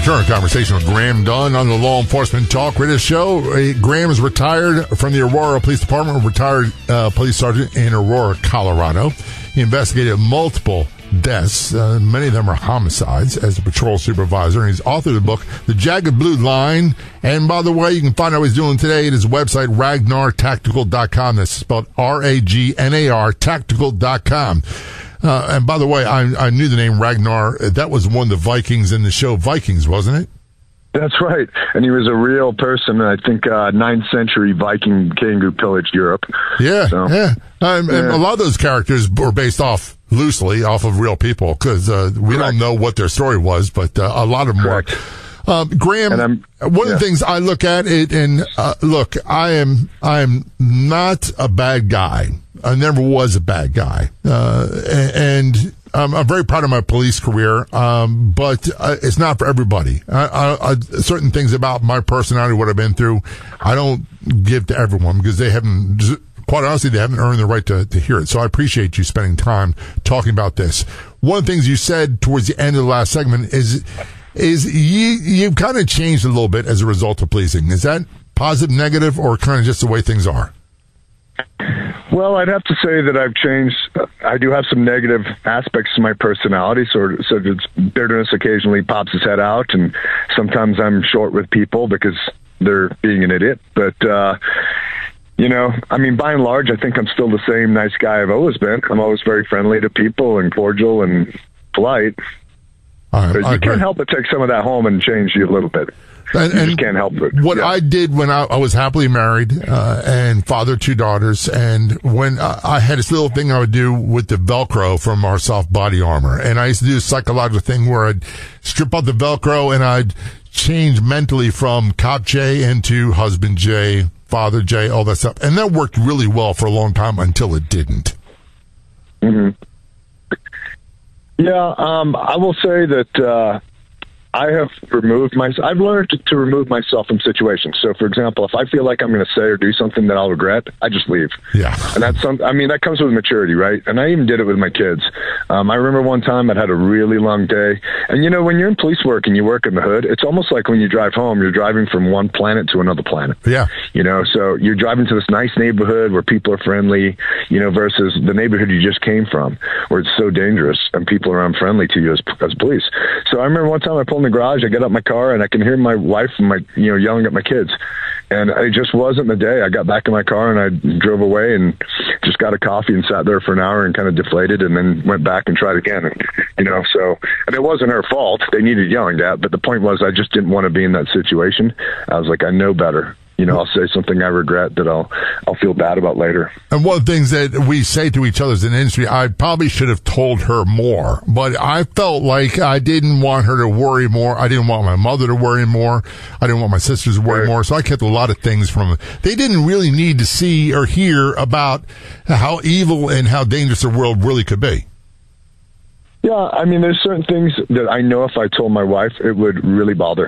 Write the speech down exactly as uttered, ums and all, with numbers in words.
return to conversation with Graham Dunn on the Law Enforcement Talk Radio Show. Uh, Graham is retired from the Aurora Police Department, retired uh, police sergeant in Aurora, Colorado. He investigated multiple deaths. Uh, many of them are homicides as a patrol supervisor. And he's authored the book, The Jagged Blue Line. And by the way, you can find out what he's doing today at his website, ragnar tactical dot com. That's spelled R A G N A R, tactical dot com. Uh, and by the way, I, I knew the name Ragnar. That was one of the Vikings in the show Vikings, wasn't it? That's right. And he was a real person. I think uh, ninth century Viking king who pillaged Europe. Yeah, so, yeah. Um, yeah. And a lot of those characters were based off, loosely, off of real people, because uh, we Correct. don't know what their story was, but uh, a lot of them Correct. were. Um, Graham, one yeah. of the things I look at it, and uh, look, I am I am not a bad guy. I never was a bad guy, uh, and um, I'm very proud of my police career. Um, but uh, it's not for everybody. I, I, I, certain things about my personality, what I've been through, I don't give to everyone because they haven't. Quite honestly, they haven't earned the right to, to hear it. So I appreciate you spending time talking about this. One of the things you said towards the end of the last segment is. Is you, you've kind of changed a little bit as a result of policing. Is that positive, negative, or kind of just the way things are? Well, I'd have to say that I've changed. I do have some negative aspects to my personality, sort of, so bitterness occasionally pops its head out, and sometimes I'm short with people because they're being an idiot. But, uh, you know, I mean, by and large, I think I'm still the same nice guy I've always been. I'm always very friendly to people and cordial and polite. I, you I can't help but take some of that home and change you a little bit. And, you and just can't help it. What yeah. I did when I, I was happily married uh, and father two daughters, and when I, I had this little thing I would do with the Velcro from our soft body armor, and I used to do a psychological thing where I'd strip out the Velcro and I'd change mentally from cop J into husband J, father J, all that stuff, and that worked really well for a long time until it didn't. Mm-hmm. Yeah, um, I will say that uh, I have removed myself. I've learned to, to remove myself from situations. So, for example, if I feel like I'm going to say or do something that I'll regret, I just leave. Yeah. And that's some. I mean, that comes with maturity, right? And I even did it with my kids. Um, I remember one time I'd had a really long day. And, you know, when you're in police work and you work in the hood, it's almost like when you drive home, you're driving from one planet to another planet. Yeah. You know, so you're driving to this nice neighborhood where people are friendly, you know, versus the neighborhood you just came from, where it's so dangerous and people are unfriendly to you as, as police. So I remember one time I pulled in the garage, I get out my car, and I can hear my wife and my, you know, yelling at my kids. And it just wasn't the day. I got back in my car and I drove away and just got a coffee and sat there for an hour and kind of deflated, and then went back and tried again. And, you know, so, and it wasn't her fault. They needed yelling at, but the point was I just didn't want to be in that situation. I was like, I know better. You know, I'll say something I regret that I'll I'll feel bad about later. And one of the things that we say to each other as an industry, I probably should have told her more, but I felt like I didn't want her to worry more. I didn't want my mother to worry more. I didn't want my sisters to worry right. more. So I kept a lot of things from them. They didn't really need to see or hear about how evil and how dangerous the world really could be. Yeah, I mean, there's certain things that I know if I told my wife, it would really bother